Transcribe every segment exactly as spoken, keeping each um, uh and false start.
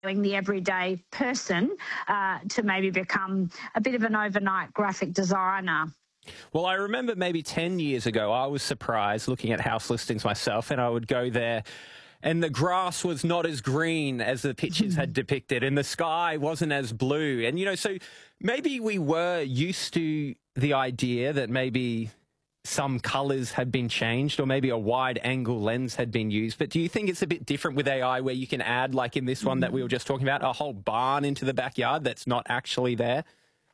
the everyday person uh, to maybe become a bit of an overnight graphic designer. Well, I remember maybe ten years ago, I was surprised looking at house listings myself, and I would go there and the grass was not as green as the pictures had depicted, and the sky wasn't as blue. And, you know, so maybe we were used to the idea that maybe some colours had been changed or maybe a wide-angle lens had been used. But do you think it's a bit different with A I where you can add, like in this one that we were just talking about, a whole barn into the backyard that's not actually there?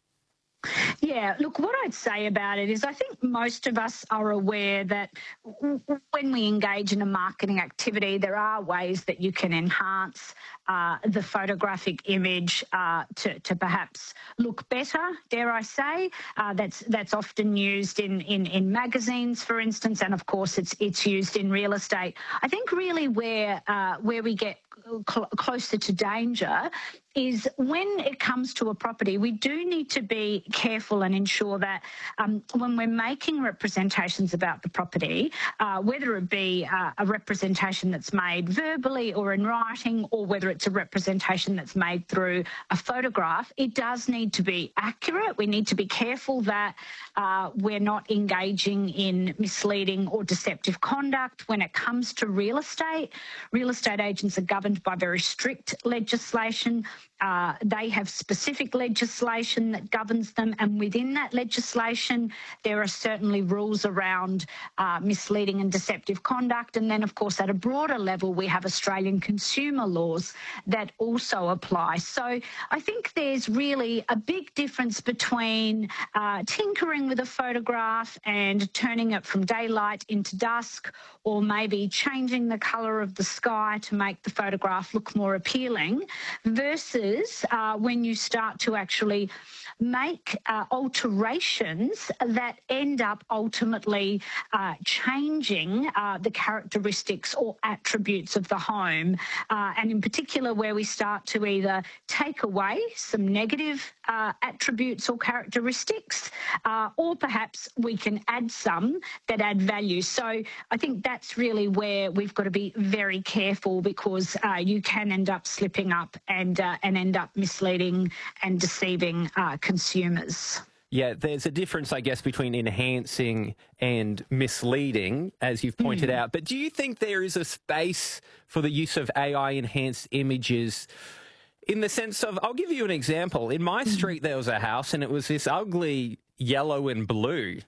Yeah, look, what I'd say about it is I think most of us are aware that w- when we engage in a marketing activity, there are ways that you can enhance uh, the photographic image uh, to, to perhaps look better, dare I say. Uh, that's that's often used in, in, in magazines, for instance, and of course it's it's used in real estate. I think really where, uh, where we get cl- closer to danger is when it comes to a property, we do need to be careful and ensure that um, when we're making representations about the property, uh, whether it be uh, a representation that's made verbally or in writing, or whether it's a representation that's made through a photograph, it does need to be accurate. We need to be careful that uh, we're not engaging in misleading or deceptive conduct. When it comes to real estate, real estate agents are governed by very strict legislation. Uh, they have specific legislation that governs them, and within that legislation there are certainly rules around uh, misleading and deceptive conduct. And then, of course, at a broader level, we have Australian consumer laws that also apply. So I think there's really a big difference between uh, tinkering with a photograph and turning it from daylight into dusk, or maybe changing the colour of the sky to make the photograph look more appealing, versus Uh, when you start to actually make uh, alterations that end up ultimately uh, changing uh, the characteristics or attributes of the home, uh, and in particular where we start to either take away some negative uh, attributes or characteristics, uh, or perhaps we can add some that add value. So I think that's really where we've got to be very careful, because uh, you can end up slipping up and uh, and end up misleading and deceiving uh, consumers. Yeah, there's a difference, I guess, between enhancing and misleading, as you've pointed mm. out. But do you think there is a space for the use of A I-enhanced images in the sense of, I'll give you an example. In my mm. street, there was a house, and it was this ugly yellow and blue.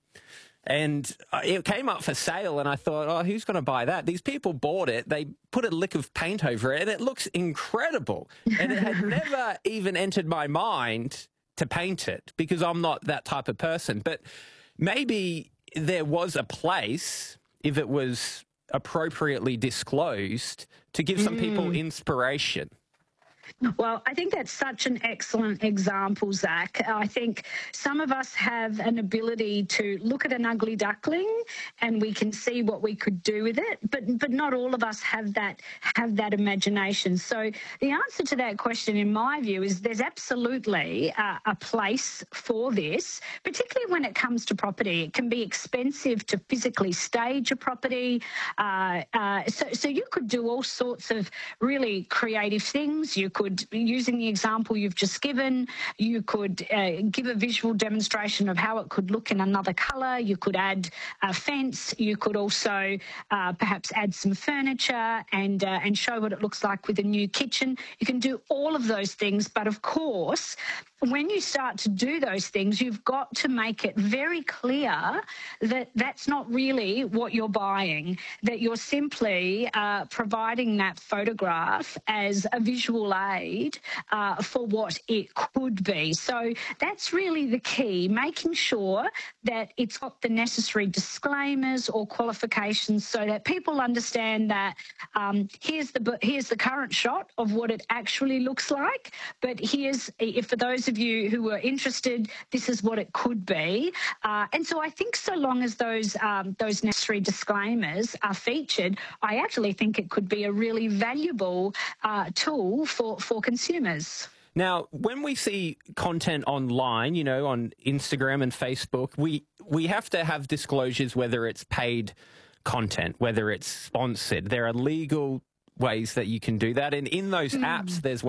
And it came up for sale, and I thought, oh, who's going to buy that? These people bought it. They put a lick of paint over it, and it looks incredible. And it had never even entered my mind to paint it, because I'm not that type of person. But maybe there was a place, if it was appropriately disclosed, to give some mm. people inspiration. Well, I think that's such an excellent example, Zach. I think some of us have an ability to look at an ugly duckling and we can see what we could do with it, but but not all of us have that have that imagination. So the answer to that question, in my view, is there's absolutely uh, a place for this, particularly when it comes to property. It can be expensive to physically stage a property. Uh, uh, so, so you could do all sorts of really creative things. You could Could, using the example you've just given, you could uh, give a visual demonstration of how it could look in another colour. You could add a fence. You could also uh, perhaps add some furniture and uh, and show what it looks like with a new kitchen. You can do all of those things, but of course, when you start to do those things, you've got to make it very clear that that's not really what you're buying, that you're simply uh, providing that photograph as a visual aid uh, for what it could be. So that's really the key, making sure that it's got the necessary disclaimers or qualifications so that people understand that um, here's the here's the current shot of what it actually looks like, but here's, if for those of you who are interested, this is what it could be. Uh, and so I think so long as those um, those necessary disclaimers are featured, I actually think it could be a really valuable uh, tool for, for consumers. Now, when we see content online, you know, on Instagram and Facebook, we we have to have disclosures whether it's paid content, whether it's sponsored. There are legal ways that you can do that. And in those mm. apps, there's